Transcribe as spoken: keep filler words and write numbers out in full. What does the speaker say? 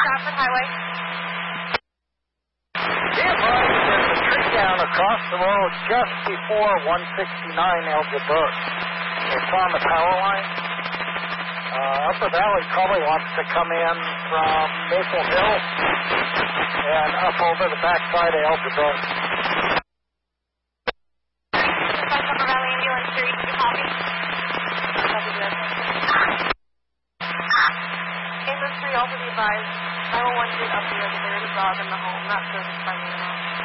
Stratford Highway. Be advised, there's a tree down across the road just before one sixty-nine Elgin. It's on the power line. Uh, Upper Valley probably wants to come in from Maple Hill and up over the backside of Elgin. Upper Valley Ambulance three, can you call me? Ambulance three, also be advised, nine one one did update that there is a dog in the home, not sure if it's finding it out.